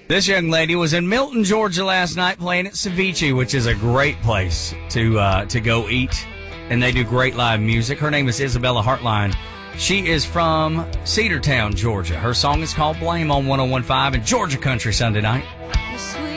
This young lady was in Milton, Georgia last night playing at Ceviche, which is a great place to go eat. And they do great live music. Her name is Isabella Hartline. She is from Cedartown, Georgia. Her song is called Blame on 101.5 and Georgia Country Sunday night.